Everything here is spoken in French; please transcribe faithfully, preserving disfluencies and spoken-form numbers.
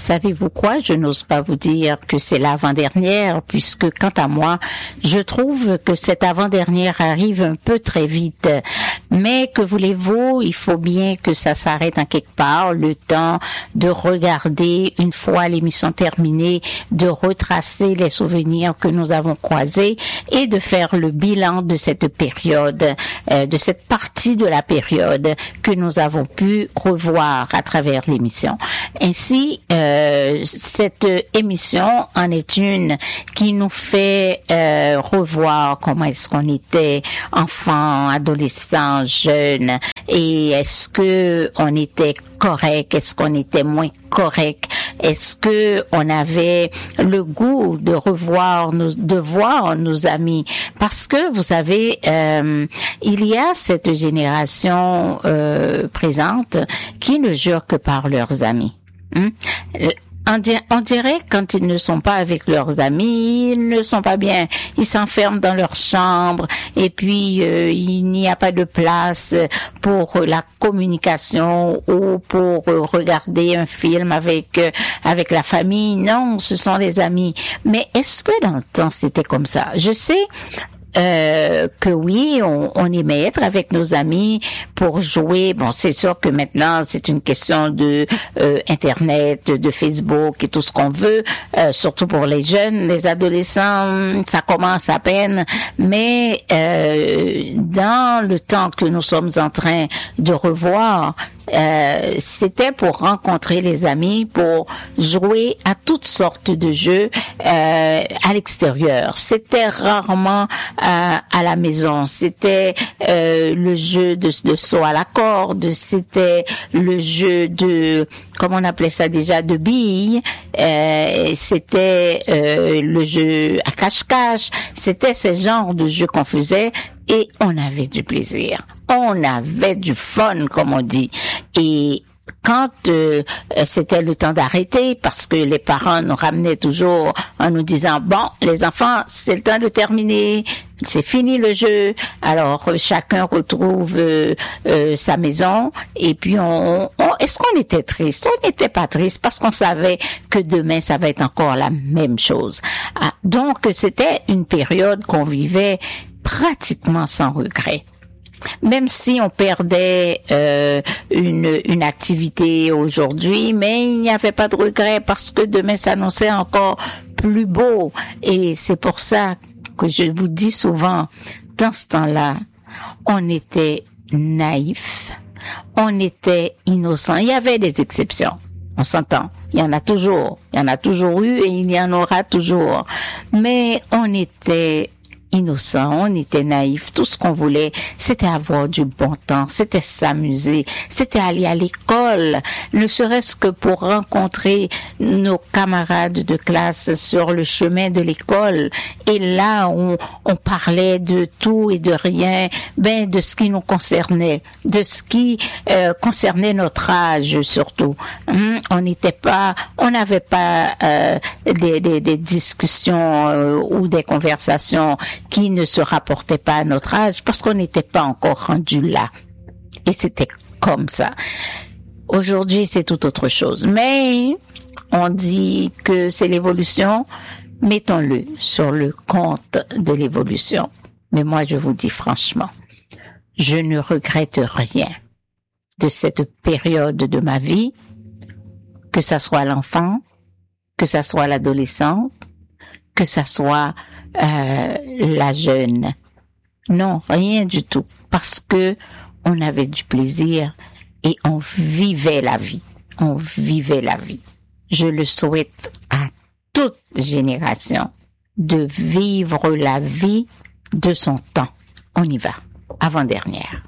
savez-vous quoi? Je n'ose pas vous dire que c'est l'avant-dernière, puisque quant à moi, je trouve que cette avant-dernière arrive un peu très vite. Mais que voulez-vous? Il faut bien que ça s'arrête en quelque part, le temps de regarder, une fois l'émission terminée, de retracer les souvenirs que nous avons croisés et de faire le bilan de cette période, euh, de cette partie de la période que nous avons pu revoir à travers l'émission. Ainsi, euh, cette émission en est une qui nous fait euh, revoir comment est-ce qu'on était enfant, adolescent, jeune, et est-ce que on était correct, est-ce qu'on était moins correct, est-ce que on avait le goût de revoir nos, de voir nos amis, parce que vous savez, euh, il y a cette génération euh, présente qui ne jure que par leurs amis. Hum? On dirait, on dirait quand ils ne sont pas avec leurs amis, ils ne sont pas bien. Ils s'enferment dans leur chambre et puis euh, il n'y a pas de place pour la communication ou pour euh, regarder un film avec euh, avec la famille. Non, ce sont les amis. Mais est-ce que dans le temps c'était comme ça? Je sais Euh, que oui, on, on aimait être avec nos amis pour jouer. Bon, c'est sûr que maintenant, c'est une question de euh, Internet, de Facebook et tout ce qu'on veut, euh, surtout pour les jeunes, les adolescents, ça commence à peine. Mais euh, dans le temps que nous sommes en train de revoir, Euh, c'était pour rencontrer les amis, pour jouer à toutes sortes de jeux euh, à l'extérieur. C'était rarement euh, à la maison. C'était euh, le jeu de, de saut à la corde, c'était le jeu de, comment on appelait ça déjà, de billes, euh, c'était euh, le jeu à cache-cache, c'était ce genre de jeux qu'on faisait. Et on avait du plaisir, on avait du fun, comme on dit. Et quand euh, c'était le temps d'arrêter, parce que les parents nous ramenaient toujours en nous disant, bon, les enfants, c'est le temps de terminer, c'est fini le jeu. Alors chacun retrouve euh, euh, sa maison et puis on, on est-ce qu'on était triste? On n'était pas triste parce qu'on savait que demain ça va être encore la même chose. Ah, donc c'était une période qu'on vivait pratiquement sans regret. Même si on perdait euh, une une activité aujourd'hui, mais il n'y avait pas de regret parce que demain s'annonçait encore plus beau. Et c'est pour ça que je vous dis souvent, dans ce temps-là, on était naïfs, on était innocents. Il y avait des exceptions, on s'entend. Il y en a toujours, il y en a toujours eu et il y en aura toujours. Mais on était innocent, on était naïf, tout ce qu'on voulait, c'était avoir du bon temps, c'était s'amuser, c'était aller à l'école, ne serait-ce que pour rencontrer nos camarades de classe sur le chemin de l'école. Et là, on, on parlait de tout et de rien, ben de ce qui nous concernait, de ce qui euh, concernait notre âge surtout. Hum, on n'était pas, on n'avait pas euh, des, des, des discussions euh, ou des conversations qui ne se rapportaient pas à notre âge parce qu'on n'était pas encore rendu là. Et c'était comme ça. Aujourd'hui, c'est tout autre chose. Mais on dit que c'est l'évolution. Mettons-le sur le compte de l'évolution. Mais moi, je vous dis franchement, je ne regrette rien de cette période de ma vie, que ça soit l'enfant, que ça soit l'adolescent, que ça soit euh, la jeune. Non, rien du tout. Parce que on avait du plaisir et on vivait la vie. On vivait la vie. Je le souhaite à toute génération de vivre la vie de son temps. On y va. Avant-dernière.